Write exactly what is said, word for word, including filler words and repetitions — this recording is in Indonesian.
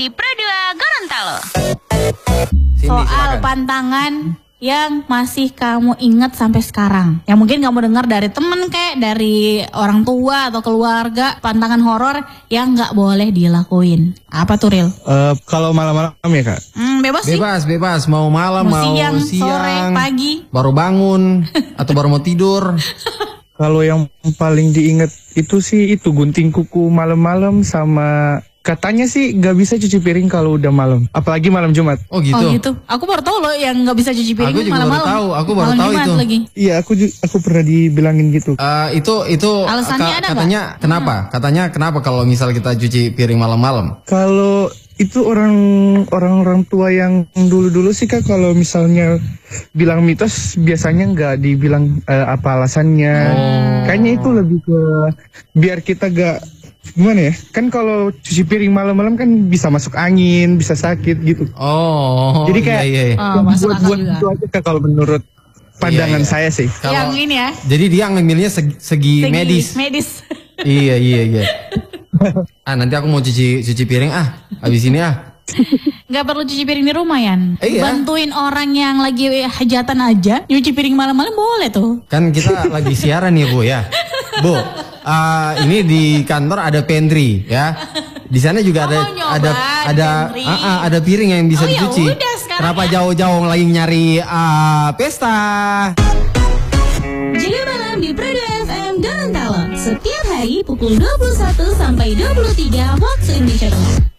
di Pro dua Gorontalo. Cindy, Soal silakan. pantangan yang masih kamu ingat sampai sekarang, yang mungkin kamu dengar dari temen kayak dari orang tua atau keluarga, pantangan horor yang nggak boleh dilakuin. Apa tuh, Ril? Eh, kalau malam-malam ya kak? Hmm, bebas sih. Bebas, bebas. Mau malam, Mau mau siang, siang, sore, pagi. baru bangun, atau baru mau tidur. Kalau yang paling diingat itu sih itu gunting kuku malam-malam, sama katanya sih nggak bisa cuci piring kalau udah malam, apalagi malam Jumat. Oh gitu. Oh gitu. Aku baru tahu loh yang nggak bisa cuci piring Aku juga baru malam-malam. tahu, aku baru Malam tahu Jumat itu. lagi. Iya, aku ju- aku pernah dibilangin gitu. Eh, itu itu Alasannya ada katanya kenapa? Katanya kenapa kalau misal kita cuci piring malam-malam? Kalau itu orang orang orang tua yang dulu-dulu sih kak, kalau misalnya bilang mitos biasanya nggak dibilang eh, apa alasannya. Kayaknya itu lebih ke biar kita gak gimana ya? Kan kalau cuci piring malam-malam kan bisa masuk angin, bisa sakit gitu. Oh, Jadi kayak iya, iya. Oh, masuk buat akal buat juga. itu aja kak kalau menurut pandangan Iya, iya. saya sih. Kalau- Yang ini ya. Jadi dia ngambilnya segi, segi, Segi medis. Medis. Iya, iya, iya. Ah, nanti aku mau cuci cuci piring ah. Habis ini ah. Nggak perlu cuci piring di rumah, Yan. Iya. Bantuin orang yang lagi hajatan aja, nyuci piring malam-malam boleh tuh. Kan kita lagi siaran nih, Bu ya. Bu, ah, ini di kantor ada pantry ya. Di sana juga Oh, ada mau nyoba ada di ada pantry. ah, ah, ada piring yang bisa Oh, ya dicuci. udah, sekarang Kenapa ya. jauh-jauh lagi nyari ah, pesta? Jaga malam di Pro dua F M Gorontalo. Setiap hari pukul dua puluh satu sampai dua puluh tiga waktu Indonesia Tengah.